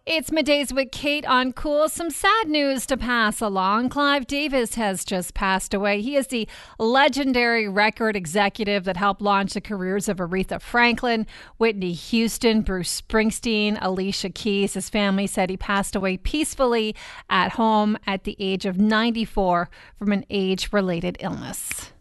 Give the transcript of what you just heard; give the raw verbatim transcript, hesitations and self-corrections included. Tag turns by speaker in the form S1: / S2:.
S1: It's Middays with Kate on Cool. Some sad news to pass along. Clive Davis has just passed away. He is the legendary record executive that helped launch the careers of Aretha Franklin, Whitney Houston, Bruce Springsteen, Alicia Keys. His family said he passed away peacefully at home at the age of ninety-four from an age-related illness.